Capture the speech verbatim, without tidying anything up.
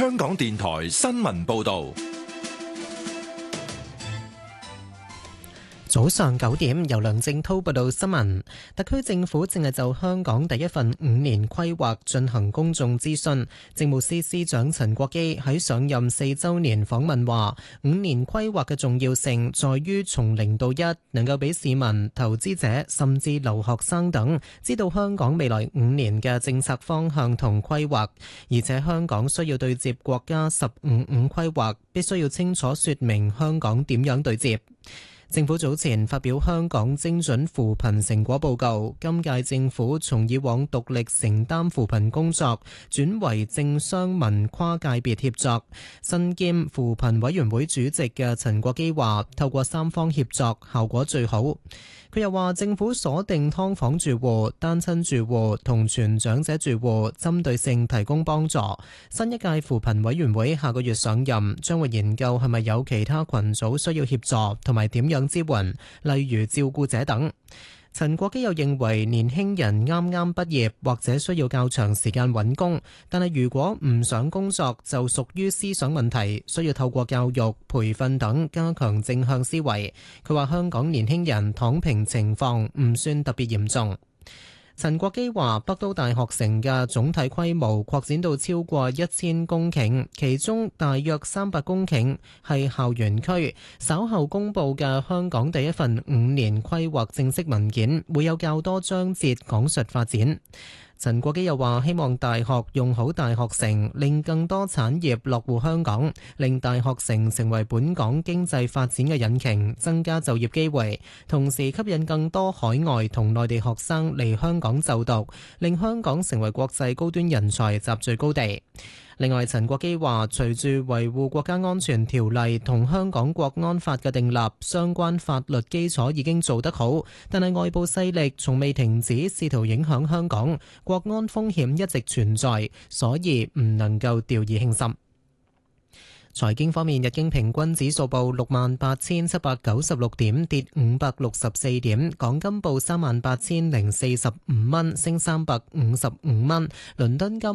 香港電台新聞報道。 早上九點，由梁正滔報道新聞。特區政府正係就香港第一份五年規劃進行公眾諮詢。政務司司長陳國基喺上任四週年訪問話，五年規劃嘅重要性在於從零到一，能夠俾市民、投資者甚至留學生等知道香港未來五年嘅政策方向同規劃，而且香港需要對接國家十五五規劃，必須要清楚說明香港點樣對接。政府早前發表香港精準扶貧成果報告，今屆政府從以往獨力承擔扶貧工作，轉為政商民跨界別協作。身兼扶貧委員會主席嘅陳國基話，透過三方協作，效果最好。佢又話，政府鎖定劏房住戶、單親住戶同全長者住戶，針對性提供幫助。新一屆扶貧委員會下個月上任，將會研究係咪有其他群組需要協助，同埋點樣支援，例如照顧者等。陳國基又認為，年輕人啱啱畢業或者需要較長時間揾工，但係如果唔想工作，就屬於思想問題，需要透過教育、培訓等加強正向思維。佢話香港年輕人躺平情況唔算特別嚴重。陳國基話，北都大學城嘅總體規模擴展到超過一千公頃，其中大約三百公頃係校園區。稍後公佈嘅香港第一份五年規劃正式文件，會有較多章節講述發展。陳國基又話，希望大學用好大學城，令更多產業落戶香港，令大學城成為本港經濟發展嘅引擎，增加就業機會，同時吸引更多海外同內地學生嚟香港就讀，令香港成為國際高端人才集聚高地。另外，陳國基話，隨住維護國家安全條例同香港國安法嘅訂立，相關法律基礎已經做得好，但係外部勢力從未停止試圖影響香港，國安風險一直存在，所以唔能夠掉以輕心。財經方面，日經平均指數報六萬八千七百九十六點，跌五百六十四點。港金報三萬八千零四十五蚊，升三百五十五蚊。倫敦金